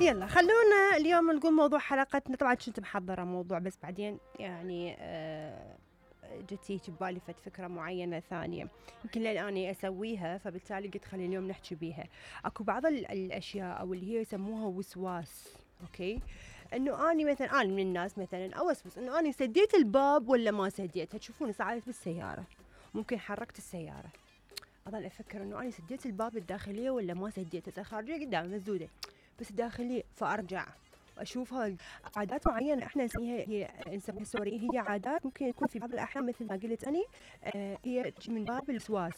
يلا خلونا اليوم نقول موضوع حلقتنا. طبعا كنت محضرة موضوع بس بعدين يعني جتي ببالي فكرة معينة ثانية يمكن لأني أسويها، فبالتالي قلت خلي اليوم نحكي بيها. أكو بعض الأشياء أو اللي هي يسموها وسواس. أوكي، إنه أني مثلا أنا من الناس مثلا أوسوس إنه أني سديت الباب ولا ما سديته. تشوفوني صعدت بالسيارة، ممكن حركت السيارة، أظل أفكر إنه أنا سديت الباب الداخلية ولا ما سديته. الخارجية قدام مسدودة بس الداخلية، فأرجع وأشوفها. عادات معينة إحنا نسميها سوري، هي عادات ممكن يكون في بعض الأحيان مثل ما قلت أني هي من باب الوسواس.